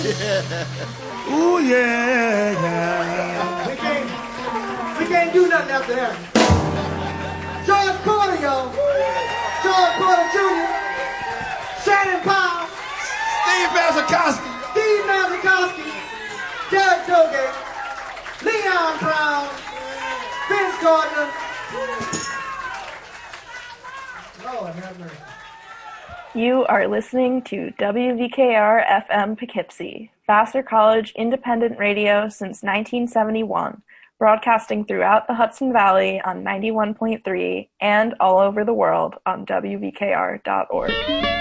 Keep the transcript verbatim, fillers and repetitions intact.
Yeah. Ooh, yeah, yeah. We can't, we can't do nothing after that. George Porter, y'all. George Porter Junior Shannon Powell. Steve Mazikowski. Steve Mazikowski. Derek Dogan. Leon Brown. Vince Gardner. Lord have mercy. You are listening to W V K R F M Poughkeepsie, Vassar College independent radio since nineteen seventy-one, broadcasting throughout the Hudson Valley on ninety-one point three and all over the world on W V K R dot org.